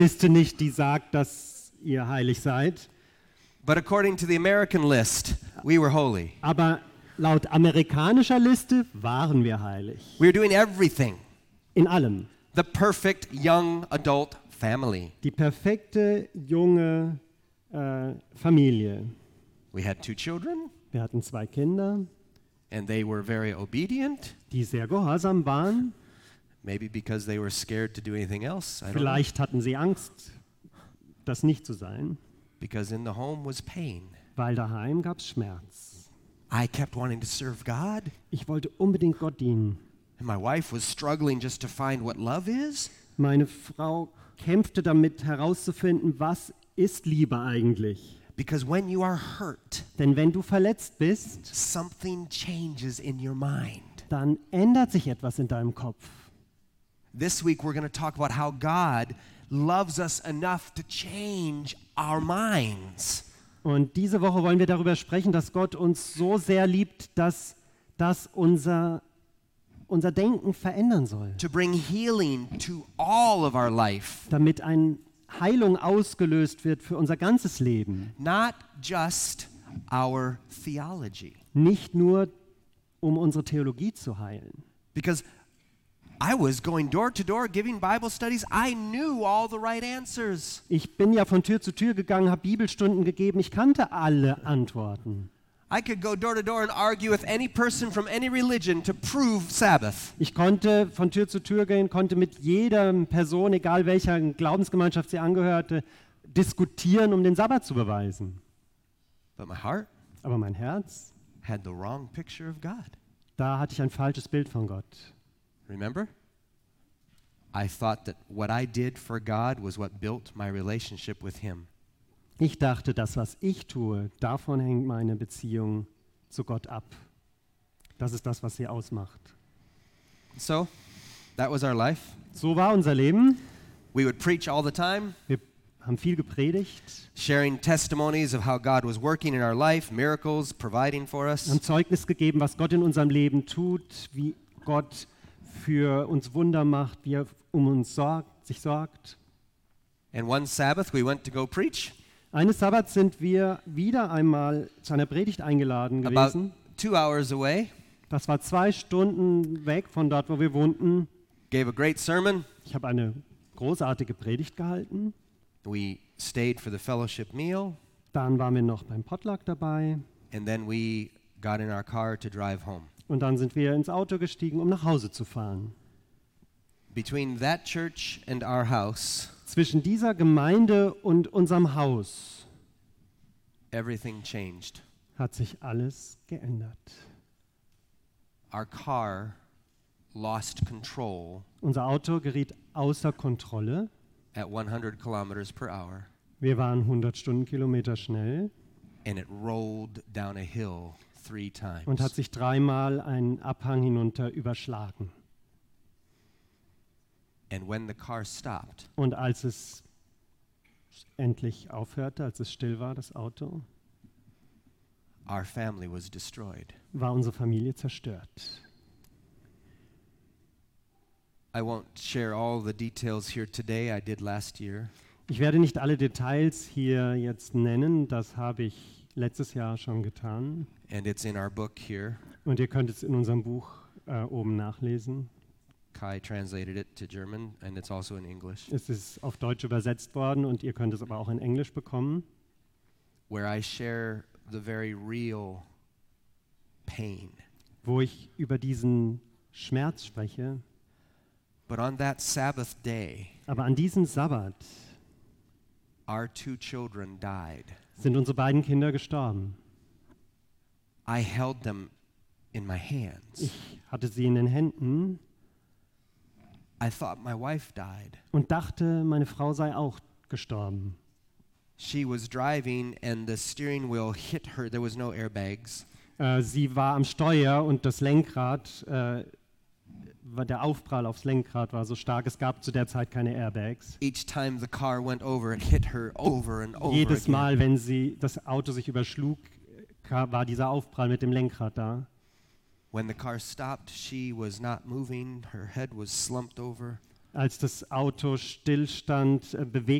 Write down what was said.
Liste nicht, die sagt, dass ihr heilig seid. But according to the American list, we were holy. Aber laut amerikanischer Liste waren wir heilig. We were doing everything. In allem. The perfect young adult family. Die perfekte junge Familie. We had 2 children, Wir hatten 2 Kinder, and they were very obedient. die sehr gehorsam waren. Maybe because they were scared to do anything else. I don't know. Vielleicht hatten sie Angst, das nicht zu sein, Because in the home was pain. weil daheim gab es Schmerz. I kept wanting to serve God, Ich wollte unbedingt Gott dienen. and my wife was struggling just to find what love is. Meine Frau kämpfte damit herauszufinden, was ist Liebe eigentlich? Because when you are hurt, Denn wenn du verletzt bist, something changes in your mind. dann ändert sich etwas in deinem Kopf. This week we're going to talk about how God loves us enough to change our minds. Und diese Woche wollen wir darüber sprechen, dass Gott uns so sehr liebt, dass das unser Denken verändern soll. To bring healing to all of our life. Damit eine Heilung ausgelöst wird für unser ganzes Leben. Not just our theology. Nicht nur, um unsere Theologie zu heilen. Because I was going door to door giving Bible studies. I knew all the right answers. Ich bin ja von Tür zu Tür gegangen, habe Bibelstunden gegeben. Ich kannte alle Antworten. I could go door to door and argue with any person from any religion to prove Sabbath. Ich konnte von Tür zu Tür gehen, konnte mit jeder Person, egal welcher Glaubensgemeinschaft sie angehörte, diskutieren, um den Sabbat zu beweisen. But my heart Aber mein Herz, had the wrong picture of God. da hatte ich ein falsches Bild von Gott. Remember? I thought that what I did for God was what built my relationship with Him. Ich dachte, das, was ich tue, davon hängt meine Beziehung zu Gott ab. Das ist das, was sie ausmacht. So, that was our life. So war unser Leben. We would preach all the time, Wir haben viel gepredigt, sharing testimonies of how God was working in our life, miracles, providing for us. haben Zeugnis gegeben, was Gott in unserem Leben tut, wie Gott für uns Wunder macht, wie er um uns sich sorgt. And one Sabbath we went to go preach. Eines Sabbats sind wir wieder einmal zu einer Predigt eingeladen About gewesen. 2 hours away. Das war 2 Stunden weg von dort, wo wir wohnten. Gave a great sermon. Ich habe eine großartige Predigt gehalten. We stayed for the fellowship meal, Dann waren wir noch beim Potluck dabei. and then we got in our car to drive home. Und dann sind wir ins Auto gestiegen, um nach Hause zu fahren. Between that church and our house, Zwischen dieser Gemeinde und unserem Haus everything changed. hat sich alles geändert. Our car lost control Unser Auto geriet außer Kontrolle. at 100 kilometers per hour, Wir waren 100 Stundenkilometer schnell and it rolled down a hill 3 times. und hat sich 3-mal einen Abhang hinunter überschlagen. And when the car stopped, Und als es endlich aufhörte, als es still war, das Auto, our family was destroyed. war unsere Familie zerstört. I won't share all the details here today. I did last year. Ich werde nicht alle Details hier jetzt nennen, das habe ich letztes Jahr schon getan. And it's in our book here. Und ihr könnt es in unserem Buch oben nachlesen. Kai translated it to German, and it's also in English, Es ist auf Deutsch übersetzt worden und ihr könnt es aber auch in Englisch bekommen, where I share the very real pain. wo ich über diesen Schmerz spreche. But on that Sabbath day, Aber an diesem Sabbat our 2 children died. sind unsere beiden Kinder gestorben. I held them in my hands. Ich hatte sie in den Händen I thought my wife died. und dachte, meine Frau sei auch gestorben. She was driving and the steering wheel hit her. There was no airbags. Sie war am Steuer und das Lenkrad, der Aufprall aufs Lenkrad war so stark, es gab zu der Zeit keine Airbags. Each time the car went over, it hit her over and over Jedes again. Mal, wenn das Auto sich überschlug, war dieser Aufprall mit dem Lenkrad da. When the car stopped, she was not moving. Her head was slumped over. als das Auto stillstand,